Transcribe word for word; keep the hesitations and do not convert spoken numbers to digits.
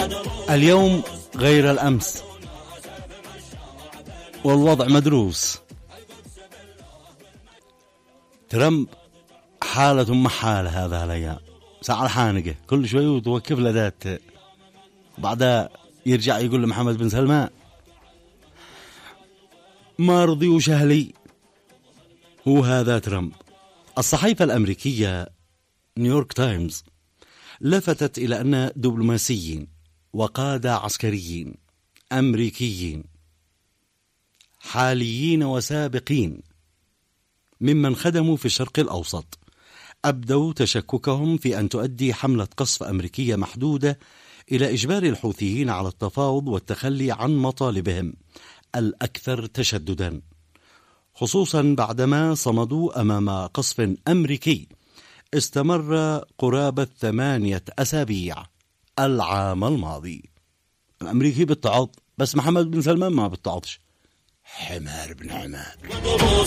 اليوم غير الأمس، والوضع مدروس. ترامب حالة ما حالة هذا الأيام، ساعة الحانقة كل شوي وتوقف له ذات، بعدها يرجع يقول لمحمد بن سلمان ما رضي وشهلي. هو هذا ترامب. الصحيفة الأمريكية نيويورك تايمز لفتت إلى أن دبلوماسيين وقادة عسكريين أمريكيين حاليين وسابقين ممن خدموا في الشرق الأوسط أبدوا تشككهم في أن تؤدي حملة قصف أمريكية محدودة إلى إجبار الحوثيين على التفاوض والتخلي عن مطالبهم الأكثر تشددا، خصوصا بعدما صمدوا أمام قصف أمريكي استمر قرابة ثمانية أسابيع العام الماضي. الأمريكي بالتعاض، بس محمد بن سلمان ما بالتعاضش، حمار بن حمار.